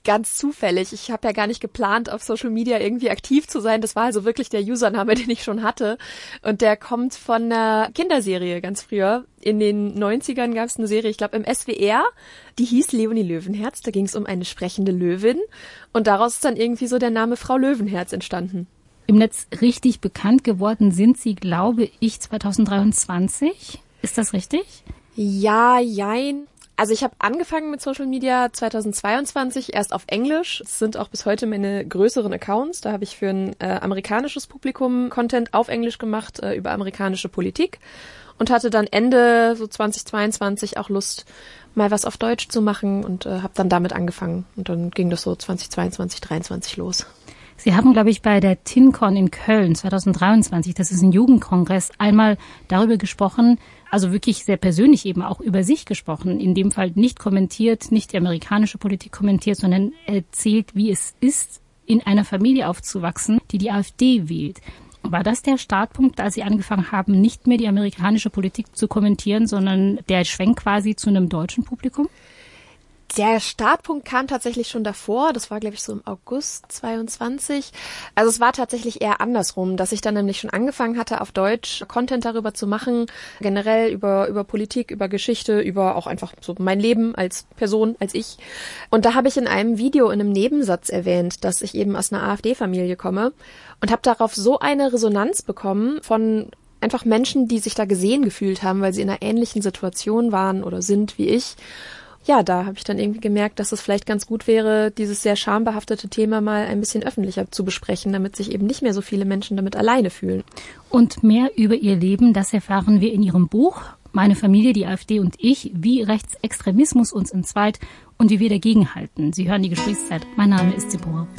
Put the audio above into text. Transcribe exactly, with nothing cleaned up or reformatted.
ganz zufällig. Ich habe ja gar nicht geplant, auf Social Media irgendwie aktiv zu sein. Das war also wirklich der Username, den ich schon hatte. Und der kommt von einer Kinderserie ganz früher. In den neunzigern gab es eine Serie, ich glaube im S W R, die hieß Leonie Löwenherz. Da ging es um eine sprechende Löwin. Und daraus ist dann irgendwie so der Name Frau Löwenherz entstanden. Im Netz richtig bekannt geworden sind Sie, glaube ich, zwanzig dreiundzwanzig. Ist das richtig? Ja, jein. Also ich habe angefangen mit Social Media zweitausendzweiundzwanzig, erst auf Englisch. Es sind auch bis heute meine größeren Accounts. Da habe ich für ein äh, amerikanisches Publikum Content auf Englisch gemacht äh, über amerikanische Politik und hatte dann Ende so zweitausendzweiundzwanzig auch Lust, mal was auf Deutsch zu machen und äh, habe dann damit angefangen. Und dann ging das so zweitausendzweiundzwanzig, dreiundzwanzig los. Sie haben, glaube ich, bei der TinCon in Köln zweitausenddreiundzwanzig, das ist ein Jugendkongress, einmal darüber gesprochen, also wirklich sehr persönlich eben auch über sich gesprochen, in dem Fall nicht kommentiert, nicht die amerikanische Politik kommentiert, sondern erzählt, wie es ist, in einer Familie aufzuwachsen, die die AfD wählt. War das der Startpunkt, als Sie angefangen haben, nicht mehr die amerikanische Politik zu kommentieren, sondern der Schwenk quasi zu einem deutschen Publikum? Der Startpunkt kam tatsächlich schon davor. Das war, glaube ich, so im August zweiundzwanzig. Also es war tatsächlich eher andersrum, dass ich dann nämlich schon angefangen hatte, auf Deutsch Content darüber zu machen, generell über über Politik, über Geschichte, über auch einfach so mein Leben als Person, als ich. Und da habe ich in einem Video in einem Nebensatz erwähnt, dass ich eben aus einer AfD-Familie komme und habe darauf so eine Resonanz bekommen von einfach Menschen, die sich da gesehen gefühlt haben, weil sie in einer ähnlichen Situation waren oder sind wie ich. Ja, da habe ich dann irgendwie gemerkt, dass es vielleicht ganz gut wäre, dieses sehr schambehaftete Thema mal ein bisschen öffentlicher zu besprechen, damit sich eben nicht mehr so viele Menschen damit alleine fühlen. Und mehr über ihr Leben, das erfahren wir in ihrem Buch Meine Familie, die AfD und ich, wie Rechtsextremismus uns entzweit und wie wir dagegenhalten. Sie hören die Gesprächszeit. Mein Name ist Deborah.